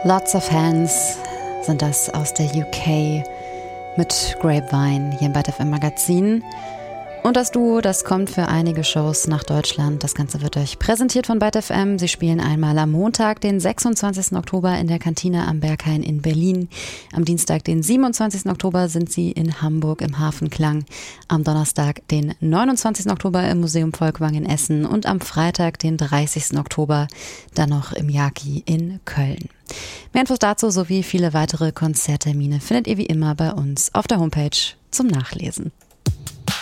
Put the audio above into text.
Lots of Hands sind das aus der UK mit Grapevine hier im Byte FM Magazin. Und das Duo, das kommt für einige Shows nach Deutschland. Das Ganze wird euch präsentiert von Byte FM. Sie spielen einmal am Montag, den 26. Oktober in der Kantine am Berghain in Berlin. Am Dienstag, den 27. Oktober, sind sie in Hamburg im Hafenklang. Am Donnerstag, den 29. Oktober im Museum Volkwang in Essen. Und am Freitag, den 30. Oktober, dann noch im Yaki in Köln. Mehr Infos dazu sowie viele weitere Konzerttermine findet ihr wie immer bei uns auf der Homepage zum Nachlesen.